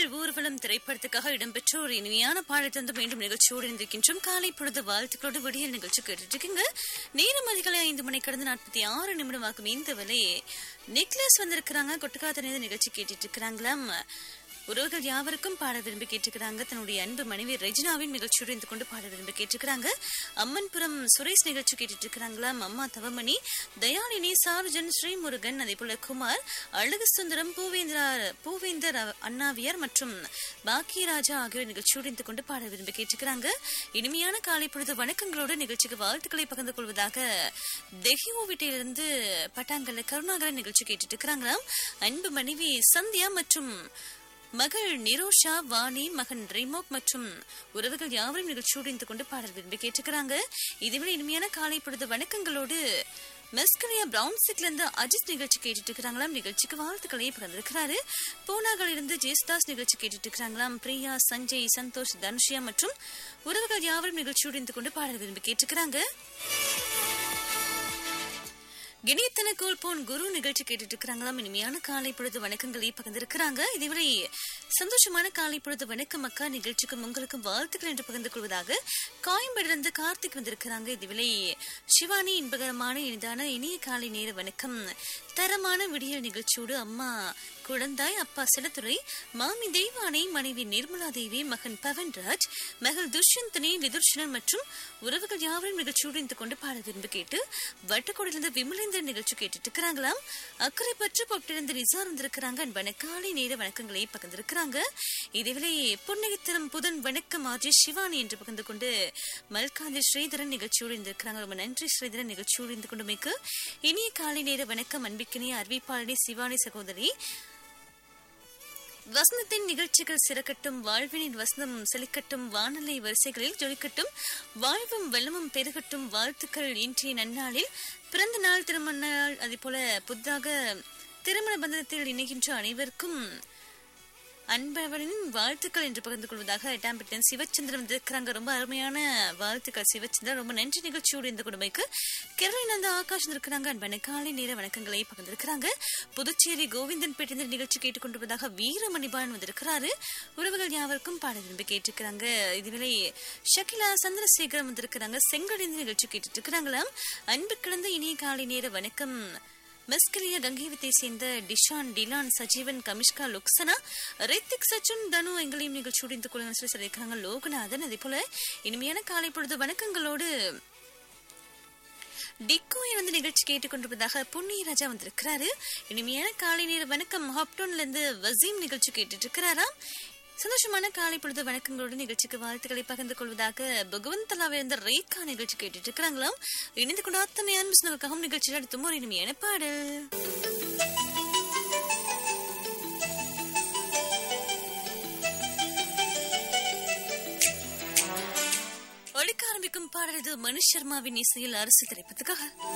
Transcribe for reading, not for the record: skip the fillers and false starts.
ஊர்வலம் திரைப்படத்துக்காக இடம்பெற்ற ஒரு இனிமையான பாடல் தந்து மீண்டும் நிகழ்ச்சியோடு இருந்திருக்கின்றோம். காலை பொழுது வாழ்த்துக்களோடு விடியல் நிகழ்ச்சி கேட்டுட்டு இருக்கீங்க. நேரம் அதிகாலை 5 மணி கடந்து 46 நிமிடம் ஆகும். இந்த வேலை நெக்லஸ் வந்திருக்கிறாங்க. கொட்டுக்காத நிகழ்ச்சி கேட்டுட்டு இருக்கிறாங்களாம். உறவுகள் யாவருக்கும் பாட விரும்பி கேட்டுக்கிறாங்க. தன்னுடைய அன்பு மனைவி ரெஜினாவின் நிகழ்ச்சியோடு இருந்து கொண்டு பாட விரும்பி கேட்டுக்கிறாங்க. அம்மன்புரம் சுரேஷ் நிகழ்ச்சி கேட்டுட்டு இருக்கிறாங்களாம். அம்மா தவமணி, தயாளினி, சாருஜன், ஸ்ரீமுருகன், அதே போல குமார், அழகு சுந்தரம், பூவேந்தர் அண்ணாவியார் மற்றும் பாக்கியராஜா ஆகியோர் நிகழ்ச்சியோடு இருந்து கொண்டு பாட விரும்பி கேட்டுக்கிறாங்க. இனிமையான காலை பொழுது வணக்கங்களோடு நிகழ்ச்சிக்கு வாழ்த்துக்களை பகிர்ந்து கொள்வதாக தெஹிவோ வீட்டிலிருந்து பட்டாங்கல்ல கருணாகரன் நிகழ்ச்சி கேட்டுட்டு இருக்கிறாங்களாம். அன்பு மனைவி சந்தியா மற்றும் மகள் நிரோஷா, வாணி, மகன் ரிமோக் மற்றும் உறவுகள் யாவரும் நிகழ்ச்சியோடு இருந்து கொண்டு பாடல் விரும்பி கேட்டுக்கிறாங்க. இதுவே இனிமையான காலை பொழுது வணக்கங்களோடு மெஸ்கலியா பிரவுன்சிக்ல இருந்து அஜித் நிகழ்ச்சி கேட்டுட்டு இருக்கிறாங்களாம். நிகழ்ச்சிக்கு வாழ்த்துக்களை பிறந்திருக்கிறாரு. பூனாவில் இருந்து ஜேசுதாஸ் நிகழ்ச்சி கேட்டுட்டு இருக்கிறாங்களாம். பிரியா, சஞ்சய், சந்தோஷ், தனுஷியா மற்றும் உறவுகள் யாவரும் நிகழ்ச்சியோடு இருந்து கொண்டு பாடல் விரும்பி கேட்டுக்கிறாங்க. கிணித்தன கோல்போன் குரு நிகழ்ச்சி கேட்டுட்டு இருக்கிறாங்களாம். இனிமையான காலை பொழுது வணக்கங்களை பகிர்ந்திருக்கிறாங்க. இதுவரை சந்தோஷமான காலை பொழுது வணக்கம் அக்கா, நிகழ்ச்சிக்கும் உங்களுக்கும் வாழ்த்துக்கள் என்று பகிர்ந்து கொள்வதாக காயம்பேடிலிருந்து கார்த்திக் வந்திருக்கிறாங்க. இதுவரை சிவானி, இன்பகரமான இனிதான இனிய காலை நேர வணக்கம், தரமான விடியல் நிகழ்ச்சியோடு அம்மா குழந்தாய், அப்பா செலத்துறை, மாமி தெய்வானை, மனைவி நிர்மலா தேவி, மகன் பவன்ராஜ், மகள் துஷ்யந்தனி, விதுர்ஷனன் மற்றும் உறவுகள் யாவரும் நிகழ்ச்சியோடு இருந்து கொண்டு பாட விரும்பி கேட்டு வட்டக்கோடிலிருந்து விமலேந்திரன் நிகழ்ச்சி கேட்டுட்டு இருக்கிறாங்களாம். அக்கறை பற்று பொட்டிலிருந்து நிசார் வந்திருக்கிறாங்க. அன்பான காலை நேர வணக்கங்களை பகிர்ந்திருக்கிறாங்க. இதேவேளை புன்னகைத்தரம் புதன் வணக்கம் ஆஜி சிவானி என்று பகிர்ந்து கொண்டு மல்காந்தி ஸ்ரீதரன் நிகழ்ச்சியோடு இருந்திருக்கிறாங்க. ரொம்ப நன்றி ஸ்ரீதரன், நிகழ்ச்சியோடு இருந்து கொண்டு மிக்க இனிய காலை நேர வணக்கம். அன்பிக்கினிய அறிவிப்பாளனி சிவானி சகோதரி, வசந்தத்தின் நிகழ்ச்சிகள் சிறக்கட்டும், வாழ்வினின் வசந்தம் செழிக்கட்டும், வானொலி வரிசைகளில் ஜொலிக்கட்டும், வாழ்வும் வெள்ளமும் பெருகட்டும், வாழ்த்துக்கள். இன்றைய நன்னாளில் பிறந்த நாள், திருமண நாள், அதே போல புதிதாக திருமண பந்தத்தில் இணைகின்ற அனைவருக்கும் அன்பவனின் வாழ்த்துக்கள் என்று பகிர்ந்து கொள்வதாக எட்டாம்பட்டின் சிவச்சந்திரன் வந்திருக்கிறாங்க. ரொம்ப அருமையான வாழ்த்துக்கள் சிவச்சந்திரன், ரொம்ப நன்றி. நிகழ்ச்சியோடு இந்த குடும்பைக்கு கேரளிலிருந்து ஆகாஷ் இருக்கிறாங்க. அன்பான காலை நேர வணக்கங்களை பகிர்ந்திருக்கிறாங்க. புதுச்சேரி கோவிந்தன் பேட்டிருந்த நிகழ்ச்சி கேட்டுக்கொண்டிருப்பதாக வீரமணிபான் வந்திருக்கிறாரு. உறவுகள் யாவருக்கும் பாட விரும்பி கேட்டிருக்கிறாங்க. இதுவேளை ஷகிலா சந்திரசேகரம் வந்திருக்கிறாங்க. செங்கடிந்த நிகழ்ச்சி கேட்டுட்டு இருக்கிறாங்களாம். அன்பு கிடந்த இனிய காலை நேர வணக்கம். மெஸ்கலியா கங்கைவத்தை சேர்ந்த டிஷான், டிலான், சஜீவன், கமிஷ்கா, லுக்சனா, ரித்திக், சச்சுன், தனு எங்களையும் நிகழ்ச்சியோடு இருந்து கொள்ளுங்க சொல்லி சொல்லியிருக்காங்க. லோகநாதன் அதே போல இனிமையான காலை பொழுது வணக்கங்களோடு டிக்கோயை வந்து நிகழ்ச்சி கேட்டுக்கொண்டிருப்பதாக புண்ணியராஜா வந்திருக்கிறாரு. இனிமையான காலை நேர வணக்கம். ஹாப்டோன்ல இருந்து வசீம் நிகழ்ச்சி கேட்டுட்டு இருக்கிறாராம். சந்தோஷமான காலை பொழுது வணக்கங்களோடு நிகழ்ச்சிக்கு வாழ்த்துக்களை பகிர்ந்து கொள்வதாக பகவந்தலாவில் இருந்த ரேகா நிகழ்ச்சி கேட்டுட்டு இருக்கிறாங்களாம். இணைந்து கொண்டு அத்தனை அன்புக்காகவும் நிகழ்ச்சியில் அடுத்தும் ஒரு இனிமையான பாடல் ஒழிக்க ஆரம்பிக்கும் பாடல் இது மனு சர்மாவின் இசையில் அரசு திரைப்பதற்காக.